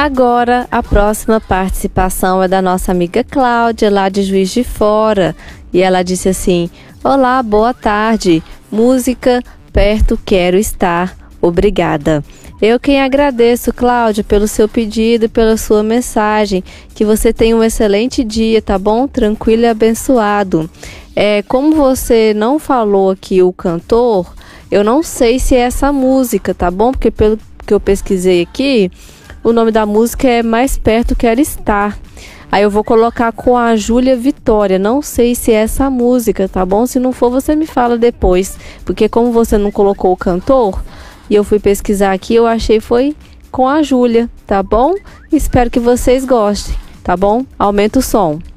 Agora, a próxima participação é da nossa amiga Cláudia, lá de Juiz de Fora. E ela disse assim: olá, boa tarde. Música Perto Quero Estar. Obrigada. Eu quem agradeço, Cláudia, pelo seu pedido e pela sua mensagem. Que você tenha um excelente dia, tá bom? Tranquilo e abençoado. Como você não falou aqui o cantor, eu não sei se é essa música, tá bom? Porque pelo que eu pesquisei aqui, o nome da música é Mais Perto Quero Estar. Aí eu vou colocar com a Júlia Vitória. Não sei se é essa música, tá bom? Se não for, você me fala depois. Porque como você não colocou o cantor, e eu fui pesquisar aqui, eu achei foi com a Júlia, tá bom? Espero que vocês gostem, tá bom? Aumenta o som.